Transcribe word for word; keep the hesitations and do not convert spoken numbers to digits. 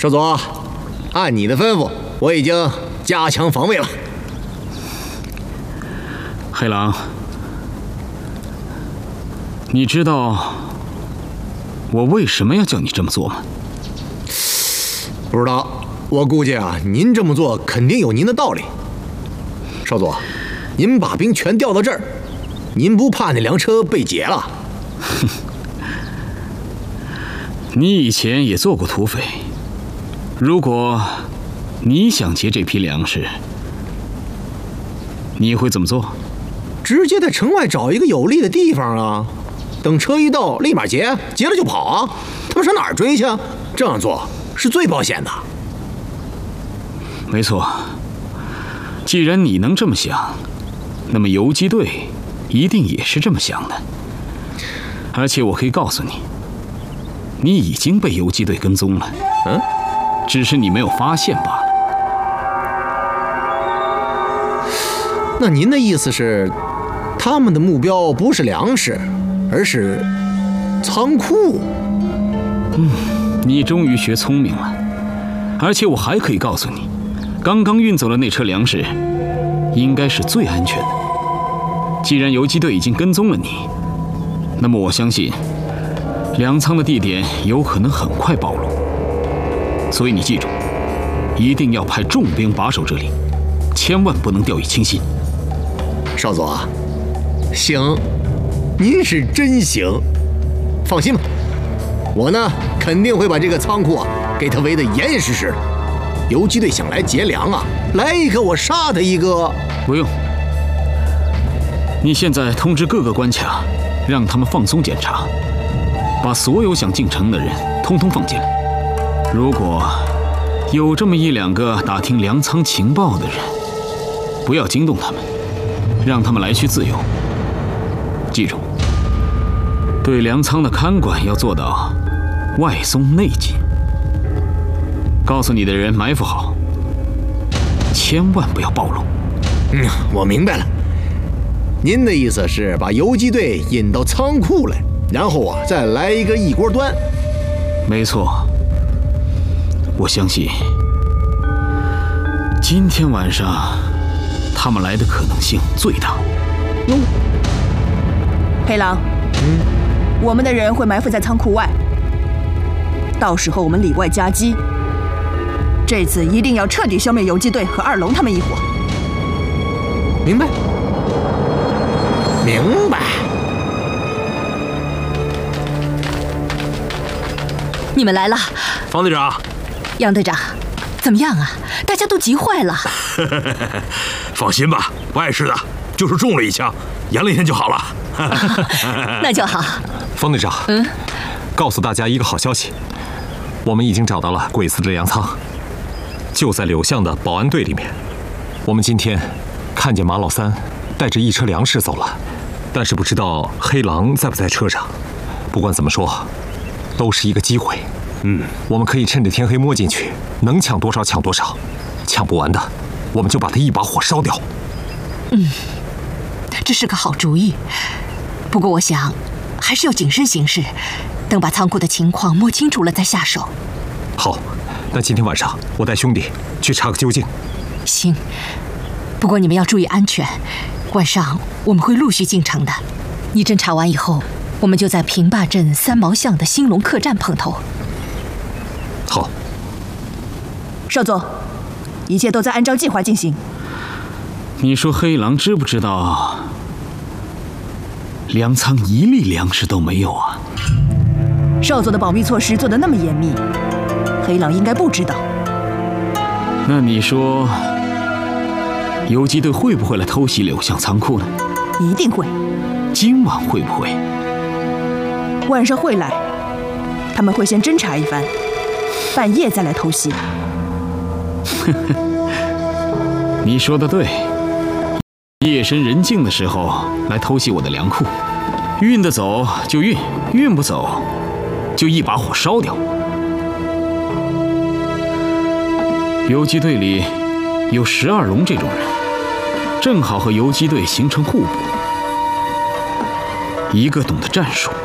少佐，按你的吩咐，我已经加强防卫了。 黑狼，你知道我为什么要叫你这么做吗？ 不知道，我估计啊，您这么做肯定有您的道理。少佐，您把兵全调到这儿，您不怕那粮车被劫了？ 哼，你以前也做过土匪，如果你想劫这批粮食，你会怎么做？ 直接在城外找一个有利的地方啊，等车一到，立马劫，劫了就跑啊！他们上哪儿追去？这样做是最保险的。 没错，既然你能这么想，那么游击队一定也是这么想的。而且我可以告诉你，你已经被游击队跟踪了， 嗯， 只是你没有发现罢了。 那您的意思是，他们的目标不是粮食，而是仓库？ 嗯，你终于学聪明了。而且我还可以告诉你，刚刚运走的那车粮食应该是最安全的。既然游击队已经跟踪了你，那么我相信粮仓的地点有可能很快暴露。所以你记住，一定要派重兵把守这里，千万不能掉以轻心。 少佐，行，您是真行。放心吧，我呢肯定会把这个仓库啊给他围得严严实实的。游击队想来劫粮啊，来一个我杀他一个。 不用，你现在通知各个关卡，让他们放松检查，把所有想进城的人通通放进来。如果有这么一两个打听粮仓情报的人，不要惊动他们，让他们来去自由。记住，对粮仓的看管要做到外松内紧。告诉你的人埋伏好，千万不要暴露。 嗯，我明白了。您的意思是把游击队引到仓库来，然后啊再来一个一锅端。 没错，我相信今天晚上他们来的可能性最大。 哟， 黑狼， 嗯， 我们的人会埋伏在仓库外，到时候我们里外夹击。这次一定要彻底消灭游击队和二龙他们一伙。 明白，明白。 你们来了， 方队长。 杨队长，怎么样啊？大家都急坏了。 放心吧，不碍事的，就是中了一枪，养两天就好了。 那就好。 方队长， 嗯， 告诉大家一个好消息，我们已经找到了鬼子的粮仓，就在柳巷的保安队里面。我们今天看见马老三带着一车粮食走了，但是不知道黑狼在不在车上。不管怎么说，都是一个机会。 嗯， 我们可以趁着天黑摸进去，能抢多少抢多少，抢不完的，我们就把它一把火烧掉。 嗯，这是个好主意。不过我想，还是要谨慎行事，等把仓库的情况摸清楚了再下手。 好，那今天晚上我带兄弟去查个究竟。 行，不过你们要注意安全。晚上我们会陆续进城的，一侦查完以后，我们就在平坝镇三毛巷的兴隆客栈碰头。 好。 少佐，一切都在按照计划进行。 你说黑狼知不知道粮仓一粒粮食都没有啊？ 少佐的保密措施做得那么严密，黑狼应该不知道。 那你说游击队会不会来偷袭柳巷仓库呢？ 一定会。 今晚会不会？ 晚上会来，他们会先侦查一番，半夜再来偷袭。 你说的对，夜深人静的时候来偷袭我的粮库，运得走就运，运不走就一把火烧掉。游击队里有十二龙这种人，正好和游击队形成互补，一个懂得战术，